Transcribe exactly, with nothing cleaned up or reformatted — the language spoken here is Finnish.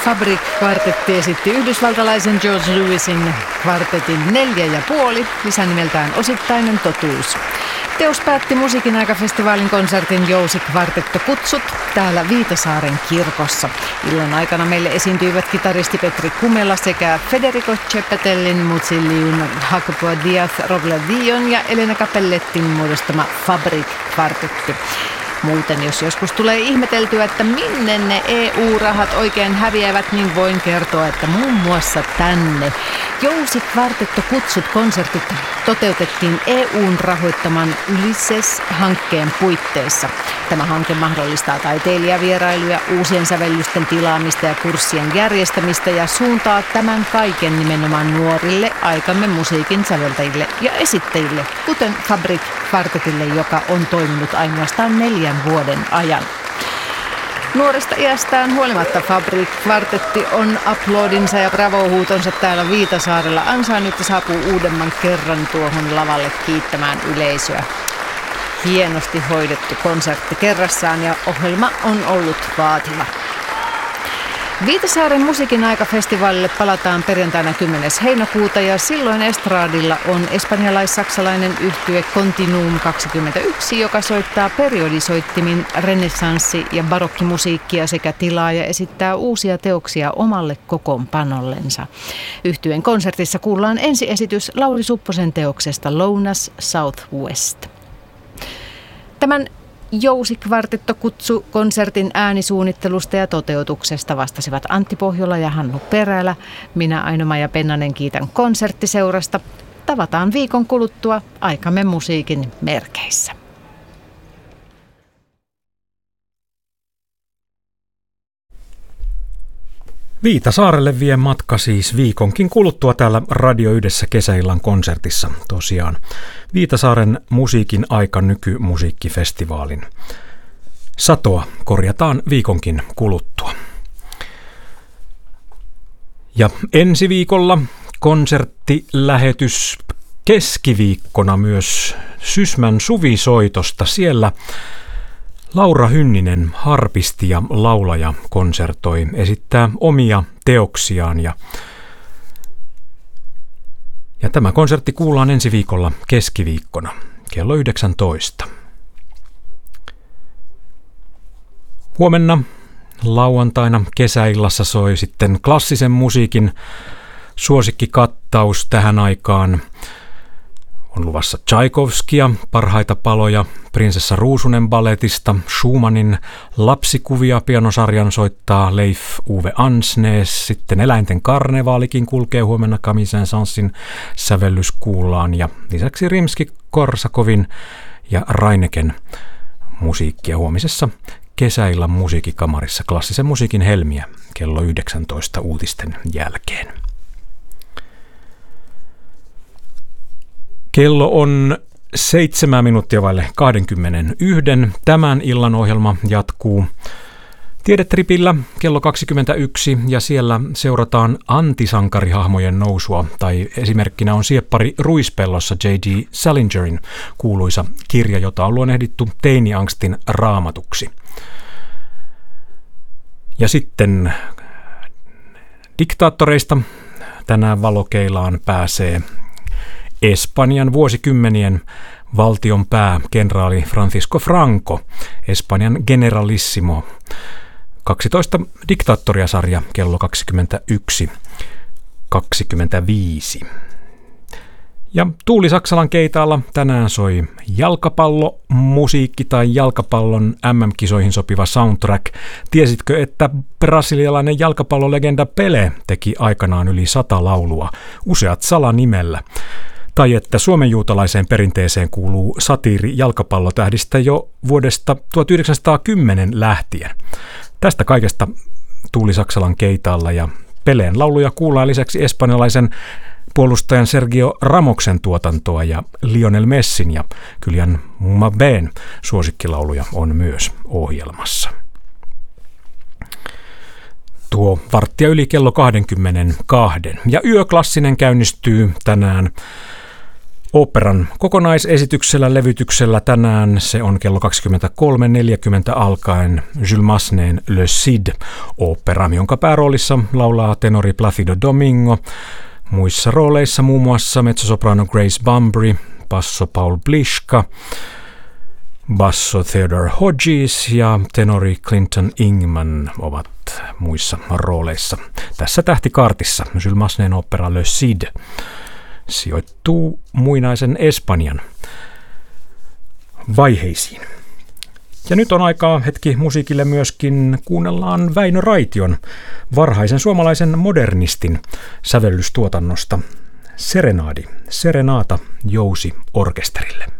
Fabrik-kvartetti esitti yhdysvaltalaisen George Lewisin kvartetin neljä ja puoli, lisänimeltään Osittainen totuus. Teos päätti Musiikin aika-festivaalin konsertin Jousi-kvartetto kutsut täällä Viitasaaren kirkossa. Illan aikana meille esiintyivät kitaristi Petri Kumela sekä Federico Ceppetellin, Muziliun, Jacopo Diaz Robladion ja Elena Capellettin muodostama Fabrik-kvartetti. Muuten, jos joskus tulee ihmeteltyä, että minne ne E U-rahat oikein häviävät, niin voin kertoa, että muun muassa tänne. Jousi-kvartetto kutsut konsertit toteutettiin E U:n rahoittaman Ulysses-hankkeen puitteissa. Tämä hanke mahdollistaa taiteilijavierailuja, uusien sävellysten tilaamista ja kurssien järjestämistä ja suuntaa tämän kaiken nimenomaan nuorille aikamme musiikin säveltäjille ja esittäjille, kuten Fabrik-kvartetille, joka on toiminut ainoastaan neljän vuoden ajan. Nuoresta iästään huolimatta Fabrik-kvartetti on aplodinsa ja bravo-huutonsa täällä Viitasaarella ansainnut ja saapuu uudemman kerran tuohon lavalle kiittämään yleisöä. Hienosti hoidettu konsertti kerrassaan ja ohjelma on ollut vaativa. Viitasaaren Musiikin aika-festivaalille palataan perjantaina kymmenes heinäkuuta ja silloin estraadilla on espanjalais-saksalainen yhtye Continuum kaksikymmentäyksi, joka soittaa periodisoittimin renessanssi- ja barokkimusiikkia sekä tilaa ja esittää uusia teoksia omalle kokoonpanollensa. Yhtyeen konsertissa kuullaan ensiesitys Lauri Supposen teoksesta Lounas Southwest. Tämän Jousi-kvartetto-kutsu konsertin äänisuunnittelusta ja toteutuksesta vastasivat Antti Pohjola ja Hannu Perälä. Minä Aino-Maija Pennanen kiitän konserttiseurasta. Tavataan viikon kuluttua aikamme musiikin merkeissä. Viitasaarelle vie matka siis viikonkin kuluttua täällä Radio Yhdessä kesäillan konsertissa. Tosiaan Viitasaaren Musiikin aika nykymusiikkifestivaalin satoa korjataan viikonkin kuluttua. Ja ensi viikolla konserttilähetys keskiviikkona myös Sysmän suvisoitosta. Siellä Laura Hynninen, harpisti ja laulaja, konsertoi, esittää omia teoksiaan ja, ja tämä konsertti kuullaan ensi viikolla keskiviikkona kello yhdeksäntoista. Huomenna lauantaina kesäillassa soi sitten klassisen musiikin suosikkikattaus tähän aikaan. On luvassa Tchaikovskia, parhaita paloja Prinsessa Ruusunen balletista, Schumannin lapsikuvia pianosarjan soittaa Leif Uwe Ansnes, sitten Eläinten karnevaalikin kulkee huomenna Camille Saint-Saënsin sävellys kuullaan ja lisäksi Rimski-Korsakovin ja Reineken musiikkia huomisessa kesäillan musiikkikamarissa klassisen musiikin helmiä kello yhdeksäntoista uutisten jälkeen. Kello on seitsemän minuuttia vaille kaksikymmentäyksi. Tämän illan ohjelma jatkuu Tiedetripillä kello kaksikymmentäyksi ja siellä seurataan antisankarihahmojen nousua, tai esimerkkinä on Sieppari Ruispellossa J D Salingerin kuuluisa kirja, jota on luonnehdittu teiniangstin raamatuksi. Ja sitten diktaattoreista tänään valokeilaan pääsee Espanjan vuosikymmenien valtion pää, kenraali Francisco Franco, Espanjan generalissimo. kaksitoista diktaattoriasarja kello kaksikymmentäyksi kaksikymmentäviisi. Ja Tuuli Saksalan keitaalla tänään soi jalkapallomusiikki tai jalkapallon M M-kisoihin sopiva soundtrack. Tiesitkö, että brasilialainen jalkapallolegenda Pelé teki aikanaan yli sata laulua, useat salanimellä? Tai että suomenjuutalaiseen perinteeseen kuuluu satiiri jalkapallotähdistä jo vuodesta tuhatyhdeksänsataakymmenen lähtien. Tästä kaikesta Tuuli Saksalan keitaalla ja Peleen lauluja kuullaan lisäksi espanjalaisen puolustajan Sergio Ramoksen tuotantoa ja Lionel Messin ja Kylian Mbappén suosikkilauluja on myös ohjelmassa. Tuo varttia yli kello kaksikymmentäkaksi ja Yöklassinen käynnistyy tänään. Oopperan kokonaisesityksellä, levytyksellä tänään se on kello kaksikymmentäkolme neljäkymmentä alkaen Jules Masseneen Le Cid -ooppera, jonka pääroolissa laulaa tenori Placido Domingo. Muissa rooleissa muun muassa mezzosoprano Grace Bumbry, basso Paul Bliska, basso Theodore Hodges ja tenori Clinton Ingman ovat muissa rooleissa. Tässä tähtikaartissa Jules Masseneen ooppera Le Cid sijoittuu muinaisen Espanjan vaiheisiin. Ja nyt on aikaa hetki musiikille myöskin. Kuunnellaan Väinö Raition varhaisen suomalaisen modernistin sävellystuotannosta Serenaadi, Serenata jousi orkesterille.